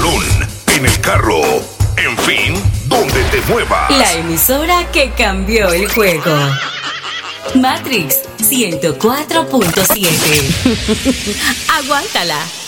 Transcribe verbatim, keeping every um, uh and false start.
salón, en el carro, en fin, donde te muevas. La emisora que cambió el juego. Matrix ciento cuatro punto siete. Aguántala.